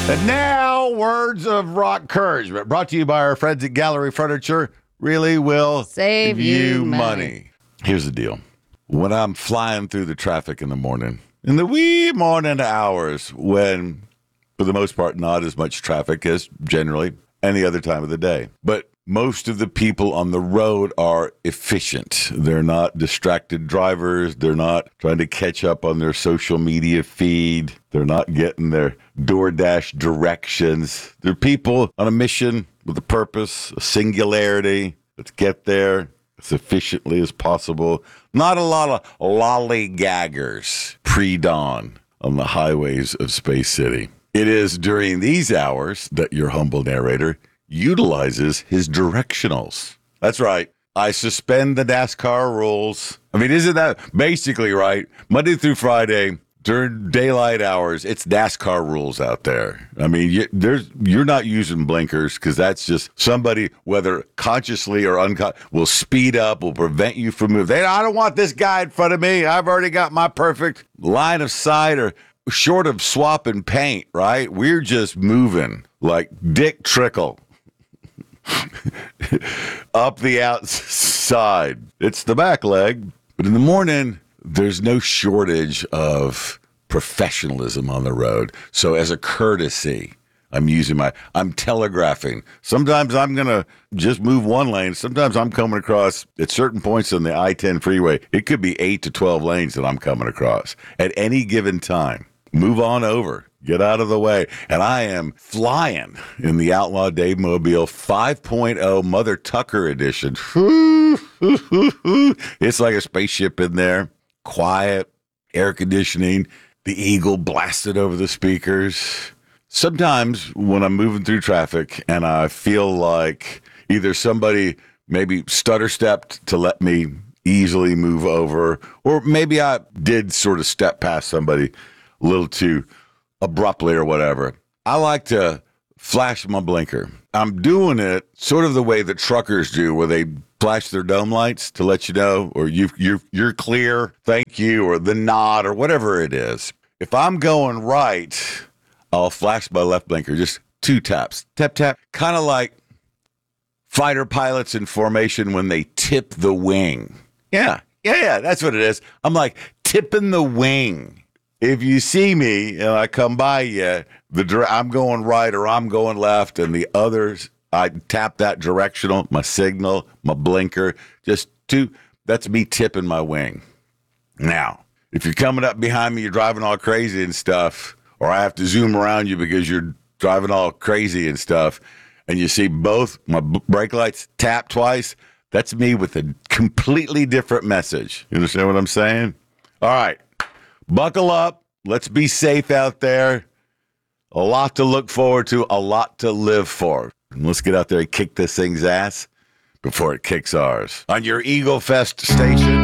And now, words of rock encouragement brought to you by our friends at Gallery Furniture. Really will Save you money. Here's the deal. When I'm flying through the traffic in the morning, in the wee morning hours, when, for the most part, not as much traffic as generally any other time of the day, but most of the people on the road are efficient. They're not distracted drivers. They're not trying to catch up on their social media feed. They're not getting their DoorDash directions. They're people on a mission with a purpose, a singularity. Let's get there as efficiently as possible. Not a lot of lollygaggers pre-dawn on the highways of Space City. It is during these hours that your humble narrator utilizes his directionals. That's right. I suspend the NASCAR rules. I mean, isn't that basically right? Monday through Friday, during daylight hours, it's NASCAR rules out there. I mean, you're not using blinkers because that's just somebody, whether consciously or unconsciously, will speed up, will prevent you from moving. I don't want this guy in front of me. I've already got my perfect line of sight, or short of swapping paint, right? We're just moving like Dick Trickle. Up the outside. It's the back leg. But in the morning, there's no shortage of professionalism on the road. So as a courtesy, I'm telegraphing. Sometimes I'm going to just move one lane. Sometimes I'm coming across at certain points on the I-10 freeway. It could be 8 to 12 lanes that I'm coming across at any given time. Move on over. Get out of the way. And I am flying in the Outlaw Dave Mobile 5.0 Mother Tucker edition. It's like a spaceship in there. Quiet, air conditioning, the Eagle blasted over the speakers. Sometimes when I'm moving through traffic and I feel like either somebody maybe stutter stepped to let me easily move over, or maybe I did sort of step past somebody a little too abruptly or whatever, I like to flash my blinker. I'm doing it sort of the way that truckers do, where they flash their dome lights to let you know, or you're clear, thank you, or the nod, or whatever it is. If I'm going right, I'll flash my left blinker, just 2 taps, tap, tap, kind of like fighter pilots in formation when they tip the wing. Yeah, that's what it is. I'm like tipping the wing. If you see me and I come by you, I'm going right or I'm going left, and the others, I tap that directional, my signal, my blinker, just 2. That's me tipping my wing. Now, if you're coming up behind me, you're driving all crazy and stuff, or I have to zoom around you because you're driving all crazy and stuff, and you see both my brake lights tap twice, that's me with a completely different message. You understand what I'm saying? All right. Buckle up. Let's be safe out there. A lot to look forward to, a lot to live for. And let's get out there and kick this thing's ass before it kicks ours. On your Eagle Fest station.